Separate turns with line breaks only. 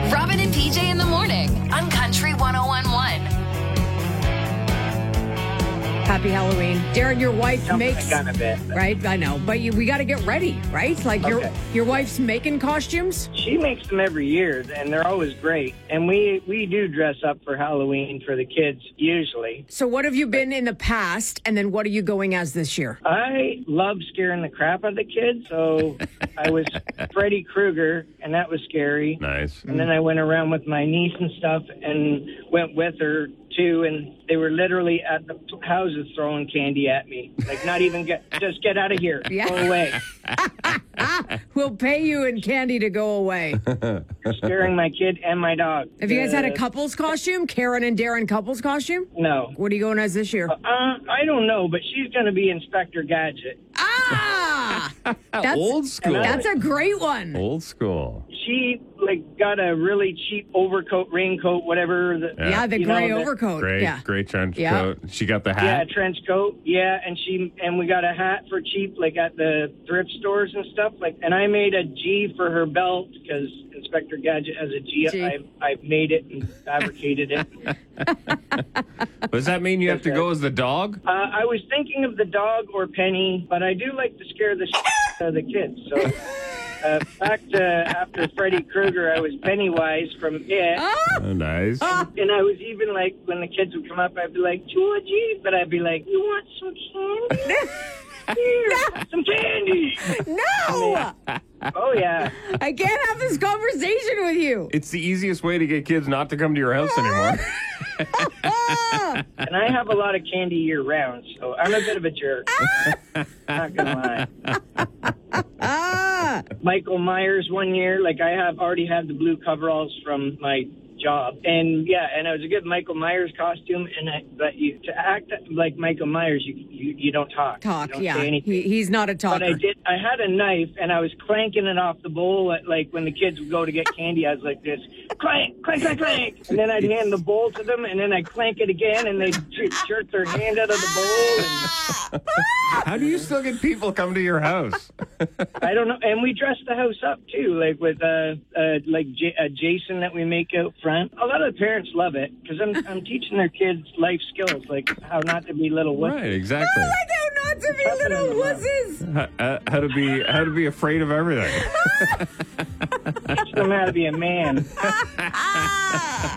Robin and PJ in the morning on Country 101.1.
Happy Halloween. Darren, your wife makes...
Kind of bit.
Right, I know. But we got to get ready, right? Like your wife's making costumes?
She makes them every year, and they're always great. And we do dress up for Halloween for the kids, usually.
So what have you been in the past, and then what are you going as this year?
I love scaring the crap out of the kids, so I was Freddy Krueger, and that was scary.
Nice.
And then I went around with my niece and stuff and went with her, too, and they were literally at the houses throwing candy at me. Like, not even just get out of here.
Yeah.
Go away.
We'll pay you in candy to go away.
You're scaring my kid and my dog.
Have you guys had a couple's costume? Karen and Darren couple's costume?
No.
What are you going as this year?
I don't know, but she's going to be Inspector Gadget.
Ah!
Old school.
That's a great one.
Old school.
She got a really cheap overcoat, raincoat, whatever.
Yeah, the gray overcoat.
Gray trench coat. She got the hat.
Yeah, trench coat. Yeah, and we got a hat for cheap, like at the thrift stores and stuff. And I made a G for her belt because Inspector Gadget has a G. I've made it and fabricated it.
Does that mean you have to go as the dog?
I was thinking of the dog or Penny, but I do like to scare the shit out of the kids. So. Back to after Freddy Krueger, I was Pennywise from It.
Oh, nice.
And I was even like, when the kids would come up, I'd be like, Georgie, but I'd be like, you want some candy? Here, some candy.
No!
Oh, yeah.
I can't have this conversation with you.
It's the easiest way to get kids not to come to your house anymore.
And I have a lot of candy year round, so I'm a bit of a jerk. Not gonna lie. Michael Myers one year, I already had the blue coveralls from my job, and it was a good Michael Myers costume. But to act like Michael Myers, you don't talk. You don't say anything.
He's not a talker.
But I had a knife, and I was clanking it off the bowl. When the kids would go to get candy, I was like this, clank, clank, clank, clank, and then I'd hand the bowl to them, and then I'd clank it again, and they'd jerk their hand out of the bowl.
How do you still get people come to your house?
I don't know. And we dressed the house up too, with Jason that we make out front. A lot of the parents love it because I'm teaching their kids life skills, like how not to be little wusses.
Right, exactly.
How not to be little wusses.
How to be afraid of everything.
Teach them how to be a man.